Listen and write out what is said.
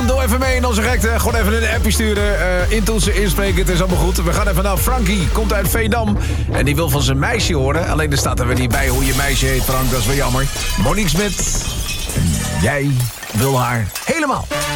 doe even mee in onze gekte. Gewoon even een appje sturen. Intoetsen, inspreken, het is allemaal goed. We gaan even naar Frankie, komt uit Veendam. En die wil van zijn meisje horen. Alleen er staat er weer niet bij hoe je meisje heet, Frank. Dat is wel jammer. Monique Smit. En jij wil haar helemaal.